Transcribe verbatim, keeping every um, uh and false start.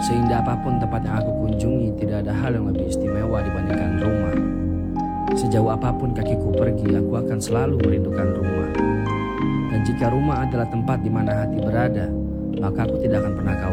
Seindah apapun tempat yang aku kunjungi, tidak ada hal yang lebih istimewa dibandingkan rumah. Sejauh apapun kakiku pergi, aku akan selalu merindukan rumah. Dan jika rumah adalah tempat di mana hati berada, maka aku tidak akan pernah khawatir